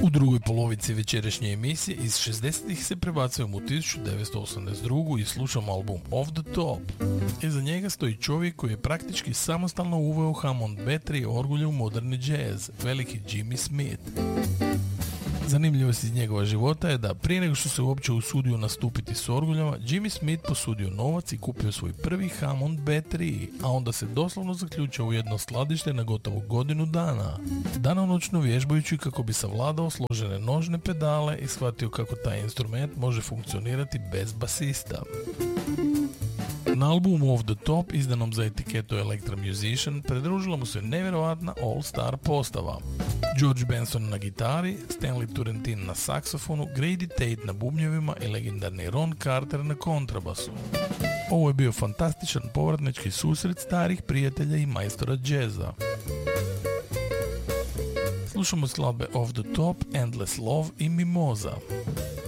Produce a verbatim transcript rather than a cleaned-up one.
U drugoj polovici večerašnje emisije iz šezdesetih se prebacujemo u tisuću devetsto osamdeset drugu i slušamo album Off the Top. Iza njega stoji čovjek koji je praktički samostalno uveo Hammond B tri orgulje u moderni jazz, veliki Jimmy Smith. Zanimljivost iz njegova života je da prije nego što se uopće usudio nastupiti s orguljama, Jimmy Smith posudio novac i kupio svoj prvi Hammond B tri, a onda se doslovno zaključio u jedno skladište na gotovo godinu dana. Danonoćno vježbajući kako bi savladao složene nožne pedale i shvatio kako taj instrument može funkcionirati bez basista. Na albumu Off the Top, izdanom za etiketu Elektra Musician, pridružila mu se nevjerojatna all-star postava. George Benson na gitari, Stanley Turrentine na saksofonu, Grady Tate na bubnjevima i legendarni Ron Carter na kontrabasu. Ovo je bio fantastičan povratnički susret starih prijatelja i majstora džeza. Slušamo skladbe Off the Top, Endless Love i Mimosa.